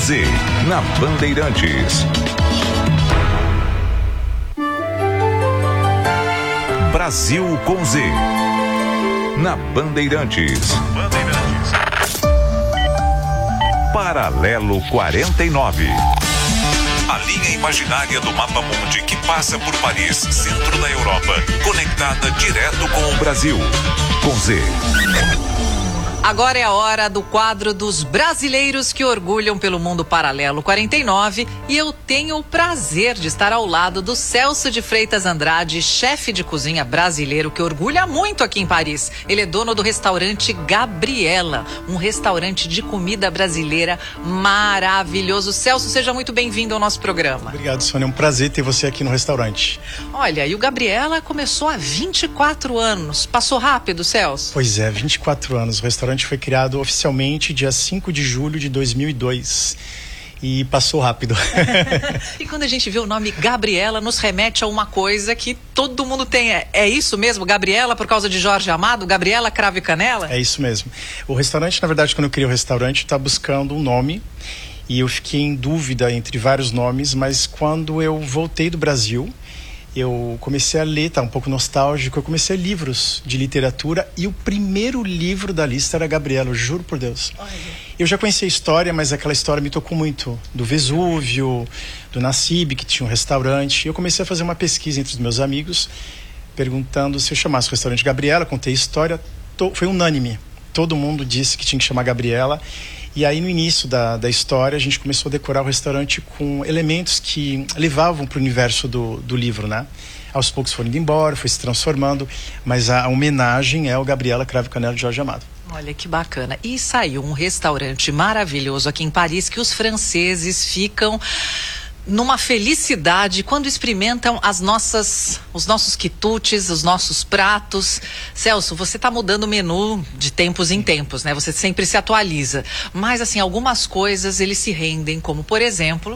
Z, na Bandeirantes. Brasil com Z, na Bandeirantes. Paralelo 49. A linha imaginária do mapa mundi que passa por Paris, centro da Europa, conectada direto com o Brasil. Com Z. Agora é a hora do quadro dos brasileiros que orgulham pelo mundo paralelo 49 e eu tenho o prazer de estar ao lado do Celso de Freitas Andrade, chefe de cozinha brasileiro que orgulha muito aqui em Paris. Ele é dono do restaurante Gabriela, um restaurante de comida brasileira maravilhoso. Celso, seja muito bem-vindo ao nosso programa. Obrigado, Sônia, é um prazer ter você aqui no restaurante. Olha, e o Gabriela começou há 24 anos. Passou rápido, Celso? Pois é, 24 anos. O restaurante foi criado oficialmente dia 5 de julho de 2002 e passou rápido. E quando a gente vê o nome Gabriela, nos remete a uma coisa que todo mundo tem. É isso mesmo? Gabriela por causa de Jorge Amado? Gabriela Cravo e Canela? É isso mesmo. O restaurante, na verdade, quando eu criei o restaurante, está buscando um nome e eu fiquei em dúvida entre vários nomes, mas quando eu voltei do Brasil, eu comecei a ler, tá um pouco nostálgico, eu comecei a ler livros de literatura e o primeiro livro da lista era Gabriela, eu juro por Deus. Olha. Eu já conhecia a história, mas aquela história me tocou muito, do Vesúvio, do Nassib, que tinha um restaurante. Eu comecei a fazer uma pesquisa entre os meus amigos, perguntando se eu chamasse o restaurante Gabriela, contei a história, foi unânime. Todo mundo disse que tinha que chamar Gabriela. E aí, no início da história, a gente começou a decorar o restaurante com elementos que levavam para o universo do livro, né? Aos poucos foram indo embora, foi se transformando, mas a homenagem é ao Gabriela Cravo e Canela de Jorge Amado. Olha que bacana. E saiu um restaurante maravilhoso aqui em Paris que os franceses ficam numa felicidade quando experimentam os nossos quitutes, os nossos pratos. Celso, você está mudando o menu de tempos em tempos, né? Você sempre se atualiza. Mas, assim, algumas coisas eles se rendem, como, por exemplo...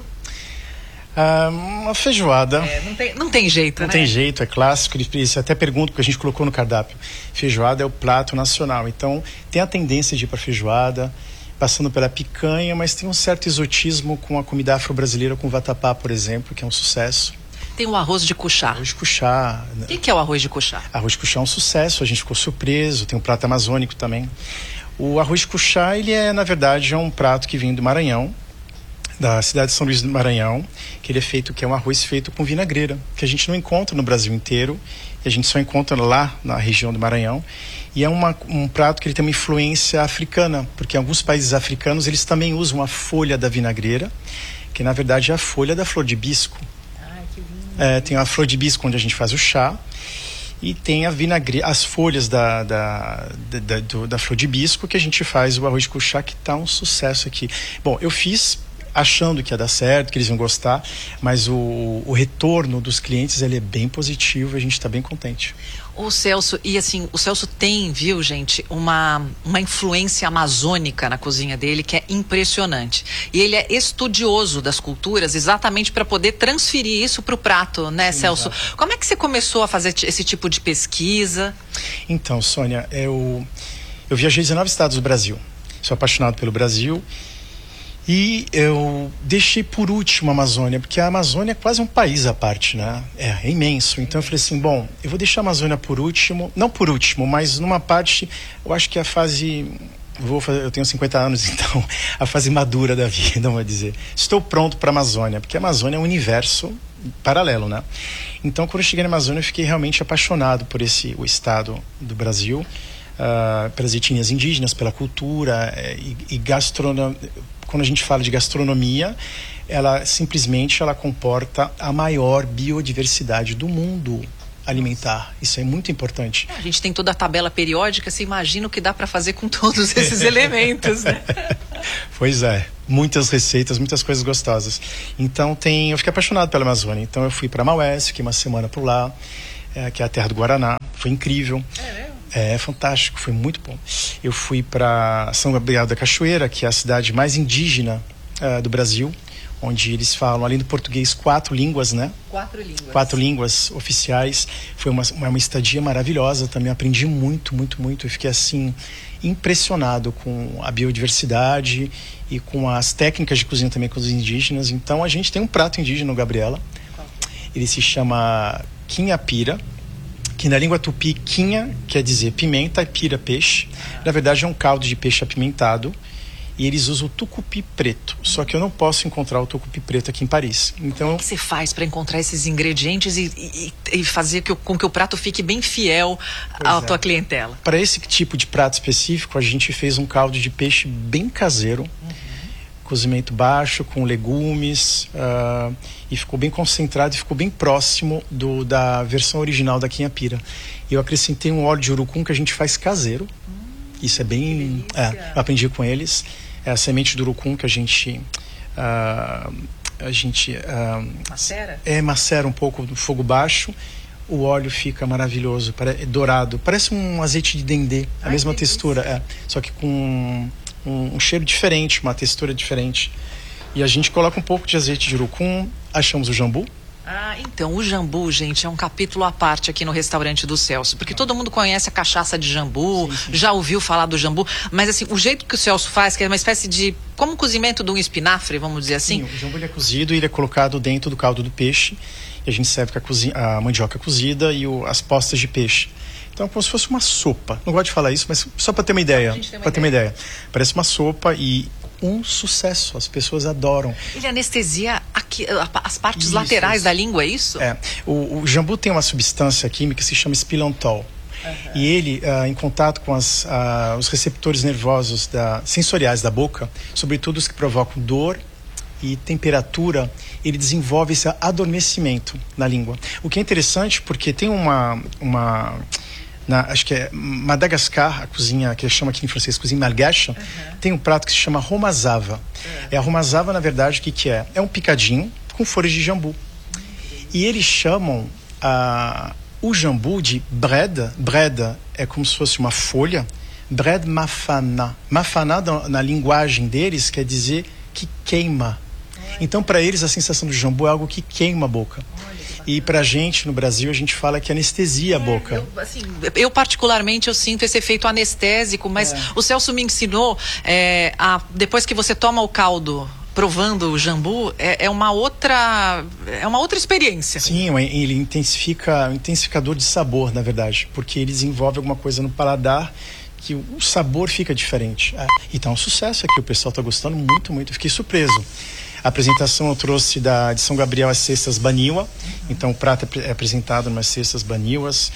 uma feijoada. Não tem jeito, Não né? tem jeito, é clássico. Eles até perguntam, porque a gente colocou no cardápio. Feijoada é o prato nacional. Então, tem a tendência de ir para feijoada, passando pela picanha, mas tem um certo exotismo com a comida afro-brasileira, com o vatapá, por exemplo, que é um sucesso. Tem o arroz de cuchá. Arroz de cuchá. O que é o arroz de cuchá? Arroz de cuchá é um sucesso, a gente ficou surpreso. Tem um prato amazônico também. O arroz de cuchá, ele é, na verdade, um prato que vem do Maranhão, da cidade de São Luís do Maranhão, que é um arroz feito com vinagreira, que a gente não encontra no Brasil inteiro, e a gente só encontra lá na região do Maranhão. E é um prato que ele tem uma influência africana, porque em alguns países africanos eles também usam a folha da vinagreira, que na verdade é a folha da flor de hibisco. Ai, que lindo. Tem a flor de hibisco onde a gente faz o chá, e tem a vinagreira, as folhas da flor de hibisco que a gente faz o arroz de cuchá, que tá um sucesso aqui. Bom, eu fiz achando que ia dar certo, que eles iam gostar, mas o retorno dos clientes ele é bem positivo, a gente está bem contente. O Celso, e assim, o Celso tem, viu, gente, uma influência amazônica na cozinha dele que é impressionante. E ele é estudioso das culturas exatamente para poder transferir isso para o prato, né, sim, Celso? Exato. Como é que você começou a fazer esse tipo de pesquisa? Então, Sônia, eu viajei 19 estados do Brasil. Sou apaixonado pelo Brasil. E eu deixei por último a Amazônia, porque a Amazônia é quase um país à parte, né? É imenso. Então eu falei assim, bom, eu vou deixar a Amazônia por último, não por último, mas numa parte, eu acho que a fase, eu tenho 50 anos, então, a fase madura da vida, vamos dizer. Estou pronto para a Amazônia, porque a Amazônia é um universo paralelo, né? Então quando eu cheguei na Amazônia, eu fiquei realmente apaixonado por o estado do Brasil, pelas etnias indígenas, pela cultura e gastronomia. Quando a gente fala de gastronomia, ela comporta a maior biodiversidade do mundo alimentar. Isso é muito importante. A gente tem toda a tabela periódica, você imagina o que dá para fazer com todos esses elementos, né? Pois é, muitas receitas, muitas coisas gostosas. Então eu fiquei apaixonado pela Amazônia. Então eu fui para Maués, fiquei uma semana por lá, que é a terra do Guaraná. Foi incrível. É fantástico, foi muito bom. Eu fui para São Gabriel da Cachoeira, que é a cidade mais indígena do Brasil, onde eles falam, além do português, 4 línguas, né? 4 línguas. 4 línguas oficiais. Foi uma estadia maravilhosa também. Aprendi muito, muito, muito. Eu fiquei, assim, impressionado com a biodiversidade e com as técnicas de cozinha também com os indígenas. Então, a gente tem um prato indígena, Gabriela. Ele se chama quinha-pira, que na língua tupi, quinha quer dizer pimenta e pira, peixe. Na verdade, é um caldo de peixe apimentado. E eles usam o tucupi preto. Só que eu não posso encontrar o tucupi preto aqui em Paris. Então, como é que você faz para encontrar esses ingredientes e fazer com que o prato fique bem fiel à tua clientela? Para esse tipo de prato específico, a gente fez um caldo de peixe bem caseiro. Cozimento baixo, com legumes. E ficou bem concentrado e ficou bem próximo da versão original da quinha-pira. Eu acrescentei um óleo de urucum que a gente faz caseiro. Isso é bem... eu aprendi com eles. É a semente do urucum que a gente macera? Macera um pouco no fogo baixo. O óleo fica maravilhoso, dourado. Parece um azeite de dendê, a mesma textura. Só que com um cheiro diferente, uma textura diferente. E a gente coloca um pouco de azeite de urucum, achamos o jambu. Então, o jambu, gente, é um capítulo à parte aqui no restaurante do Celso, porque todo mundo conhece a cachaça de jambu, já ouviu falar do jambu, mas assim, o jeito que o Celso faz, que é uma espécie de, como o cozimento de um espinafre, vamos dizer assim. Sim, o jambu ele é cozido e ele é colocado dentro do caldo do peixe, e a gente serve com a mandioca cozida e as postas de peixe. Então é como se fosse uma sopa. Não gosto de falar isso, mas só para ter uma ideia. Ter uma ideia. Parece uma sopa e um sucesso. As pessoas adoram. Ele anestesia aqui, as partes laterais da língua, é isso? O jambu tem uma substância química que se chama spilantol. E ele, em contato com os receptores nervosos sensoriais da boca, sobretudo os que provocam dor e temperatura, ele desenvolve esse adormecimento na língua. O que é interessante porque tem acho que é Madagascar, a cozinha que chama aqui em francês cozinha malgache, tem um prato que se chama romazava. A romazava, na verdade, o que é? É um picadinho com folhas de jambu. E eles chamam o jambu de breda. Breda é como se fosse uma folha. Bred mafana. Mafana, na linguagem deles, quer dizer que queima. Então, para eles, a sensação do jambu é algo que queima a boca. E pra gente, no Brasil, a gente fala que anestesia a boca. Eu particularmente, eu sinto esse efeito anestésico, mas o Celso me ensinou, depois que você toma o caldo, provando o jambu, é uma outra experiência. Sim, ele intensifica, um intensificador de sabor, na verdade, porque ele desenvolve alguma coisa no paladar que o sabor fica diferente. E tá um sucesso aqui, o pessoal tá gostando muito, muito. Fiquei surpreso. A apresentação eu trouxe de São Gabriel as cestas baniwa. Então o prato é apresentado nas cestas baniwas.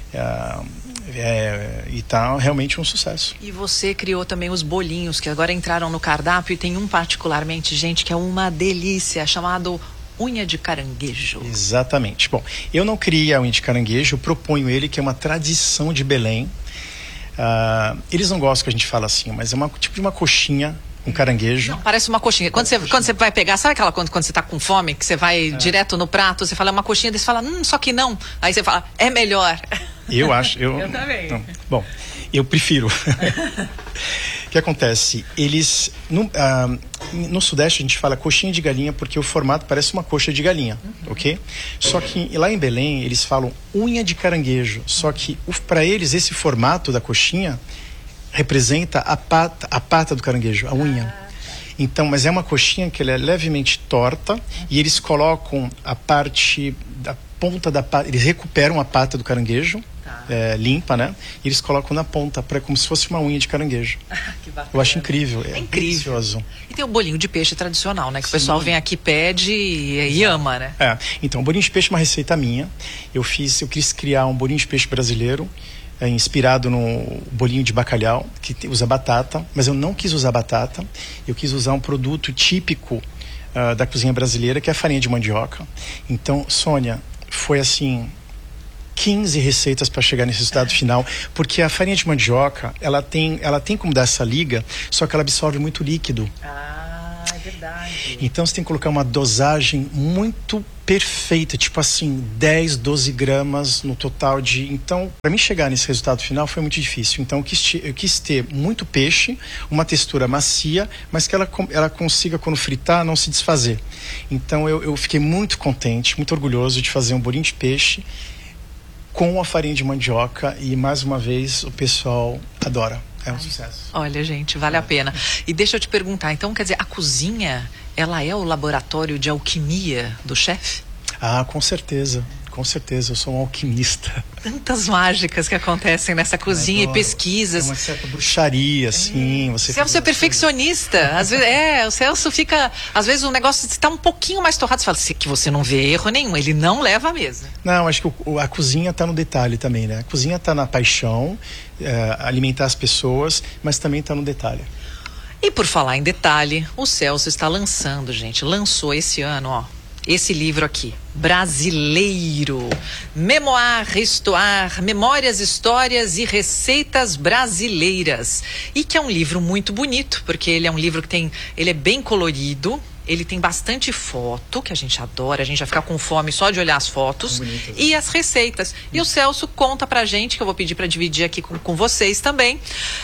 E tá realmente um sucesso. E você criou também os bolinhos que agora entraram no cardápio, e tem um particularmente, gente, que é uma delícia, chamado unha de caranguejo. Exatamente. Bom, eu não criei a unha de caranguejo, eu proponho ele, que é uma tradição de Belém. Eles não gostam que a gente fala assim, mas é tipo de uma coxinha com caranguejo. Não, parece uma coxinha. Quando você vai pegar, sabe aquela quando você tá com fome, que você vai direto no prato, você fala, é uma coxinha, daí você fala, só que não. Aí você fala, é melhor. Eu acho. Eu também. Não. Bom, eu prefiro. O que acontece? Eles, no Sudeste a gente fala coxinha de galinha porque o formato parece uma coxa de galinha, ok? Só que lá em Belém eles falam unha de caranguejo, só que para eles esse formato da coxinha representa a pata do caranguejo, a unha. Então, mas é uma coxinha que ela é levemente torta e eles colocam a parte da ponta da pata, eles recuperam a pata do caranguejo, limpa, né? E eles colocam na ponta, como se fosse uma unha de caranguejo. Que bacana. Eu acho incrível. É incrível. Delicioso. E tem o bolinho de peixe tradicional, né? Que o pessoal vem aqui, pede e ama, né? Então, o bolinho de peixe é uma receita minha. Eu quis criar um bolinho de peixe brasileiro, inspirado no bolinho de bacalhau, que usa batata, mas eu não quis usar batata. Eu quis usar um produto típico da cozinha brasileira, que é a farinha de mandioca. Então, Sônia, foi assim 15 receitas para chegar nesse resultado final, porque a farinha de mandioca, ela tem como dar essa liga, só que ela absorve muito líquido. É Verdade. Então você tem que colocar uma dosagem muito perfeita, tipo assim, 10, 12 gramas no total de... Então, para mim chegar nesse resultado final foi muito difícil. Então eu quis ter muito peixe, uma textura macia, mas que ela consiga, quando fritar, não se desfazer. Então eu fiquei muito contente, muito orgulhoso de fazer um bolinho de peixe com a farinha de mandioca e, mais uma vez, o pessoal adora. É um sucesso. Olha, gente, vale a pena. E deixa eu te perguntar, então, quer dizer, a cozinha, ela é o laboratório de alquimia do chefe? Ah, com certeza. Com certeza, eu sou um alquimista. Tantas mágicas que acontecem nessa cozinha e pesquisas. É uma certa bruxaria, assim. Celso é perfeccionista. Às vezes, o Celso fica... Às vezes o negócio está um pouquinho mais torrado. Você fala que você não vê erro nenhum. Ele não leva a mesa. Não, acho que a cozinha está no detalhe também, né? A cozinha está na paixão, alimentar as pessoas, mas também está no detalhe. E por falar em detalhe, o Celso está lançando, gente. Lançou esse ano, ó. Esse livro aqui, Brasileiro, Memoir, Histoire, Memórias, Histórias e Receitas Brasileiras. E que é um livro muito bonito, porque ele é um livro que ele é bem colorido, ele tem bastante foto, que a gente adora, a gente vai ficar com fome só de olhar as fotos, e as receitas. E o Celso conta pra gente, que eu vou pedir para dividir aqui com vocês também,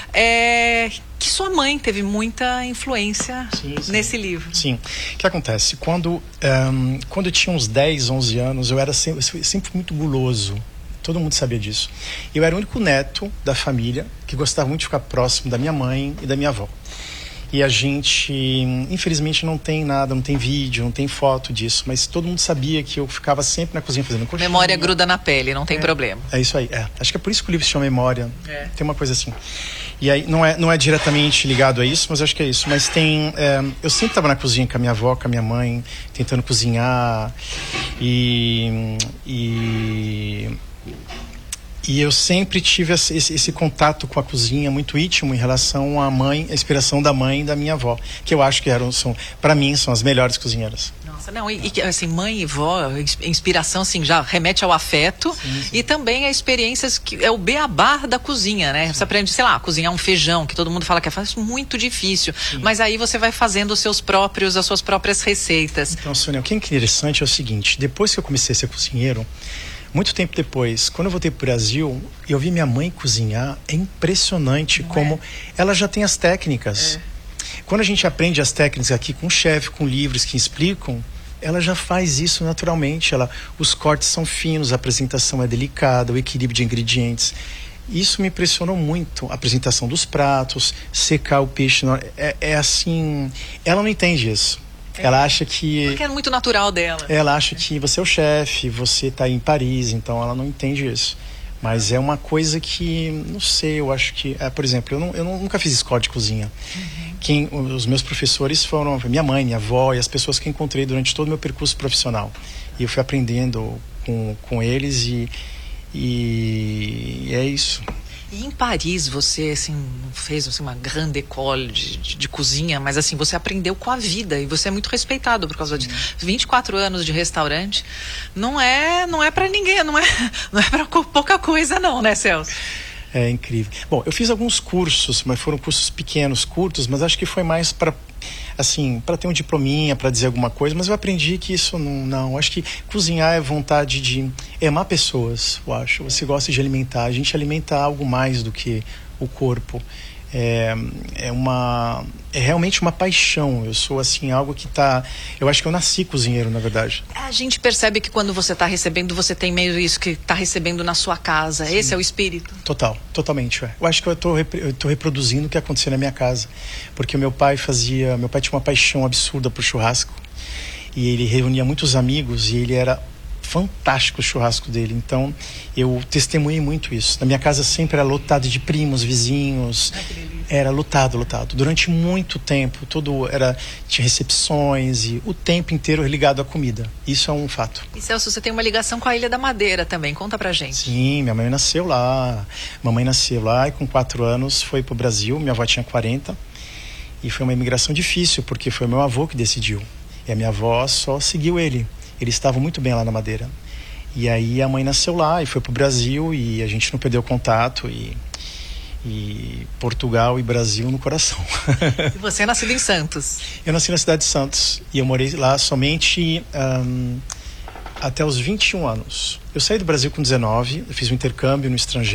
que sua mãe teve muita influência nesse livro. Sim. O que acontece? Quando eu tinha uns 10, 11 anos, eu era sempre muito guloso. Todo mundo sabia disso. Eu era o único neto da família que gostava muito de ficar próximo da minha mãe e da minha avó. E a gente, infelizmente, não tem nada, não tem vídeo, não tem foto disso, mas todo mundo sabia que eu ficava sempre na cozinha fazendo coxinha. Memória gruda na pele, não tem problema. É isso aí, Acho que é por isso que o livro se chama Memória. Tem uma coisa assim. E aí, não é diretamente ligado a isso, mas acho que é isso. Mas tem... eu sempre estava na cozinha com a minha avó, com a minha mãe, tentando cozinhar. E eu sempre tive esse contato com a cozinha muito íntimo em relação à mãe, a inspiração da mãe e da minha avó, que eu acho que para mim, são as melhores cozinheiras. Nossa, não, e assim, mãe e vó, inspiração, assim, já remete ao afeto. Sim. E também a experiências que é o beabá da cozinha, né? Sim. Você aprende, sei lá, cozinhar um feijão, que todo mundo fala que é muito difícil. Sim. Mas aí você vai fazendo as suas próprias receitas. Então, Sônia, o que é interessante é o seguinte, depois que eu comecei a ser cozinheiro, muito tempo depois, quando eu voltei para o Brasil, eu vi minha mãe cozinhar, é impressionante como ela já tem as técnicas. Quando a gente aprende as técnicas aqui com o chefe, com livros que explicam, ela já faz isso naturalmente. Os cortes são finos, a apresentação é delicada, o equilíbrio de ingredientes. Isso me impressionou muito, a apresentação dos pratos, secar o peixe. É assim, ela não entende isso. Ela acha que... Porque é muito natural dela. Ela acha que você é o chefe, você está em Paris, então ela não entende isso. Mas é uma coisa que, não sei, eu acho que... por exemplo, eu nunca fiz escola de cozinha. Os meus professores foram minha mãe, minha avó e as pessoas que encontrei durante todo o meu percurso profissional. E eu fui aprendendo com eles e é isso. E em Paris você, assim, fez assim, uma grande école de cozinha, mas assim, você aprendeu com a vida e você é muito respeitado por causa disso. 24 anos de restaurante não é para ninguém, não é para pouca coisa não, né, Celso? É incrível. Bom, eu fiz alguns cursos, mas foram cursos pequenos, curtos, mas acho que foi mais para ter um diplominha, para dizer alguma coisa, mas eu aprendi que isso não. Acho que cozinhar é vontade de amar pessoas, eu acho. Você gosta de alimentar. A gente alimenta algo mais do que o corpo. É realmente uma paixão. Eu sou assim, algo que eu acho que eu nasci cozinheiro, na verdade. A gente percebe que quando você está recebendo, você tem meio isso que está recebendo na sua casa. Sim. Esse é o espírito? Totalmente. Eu acho que eu tô reproduzindo o que aconteceu na minha casa. Porque meu pai tinha uma paixão absurda por churrasco. E ele reunia muitos amigos e ele era fantástico o churrasco dele. Então eu testemunhei muito isso. Na minha casa sempre era lotado de primos, vizinhos. Era lotado. Durante muito tempo, tinha recepções e o tempo inteiro ligado à comida. Isso é um fato. E Celso, você tem uma ligação com a Ilha da Madeira também. Conta pra gente. Sim, minha mãe nasceu lá. Mamãe nasceu lá e com 4 anos foi pro Brasil. Minha avó tinha 40. E foi uma imigração difícil, porque foi meu avô que decidiu. E a minha avó só seguiu ele. Eles estavam muito bem lá na Madeira. E aí a mãe nasceu lá e foi pro Brasil e a gente não perdeu contato. E Portugal e Brasil no coração. E você é nascido em Santos? Eu nasci na cidade de Santos e eu morei lá somente até os 21 anos. Eu saí do Brasil com 19, eu fiz um intercâmbio no estrangeiro.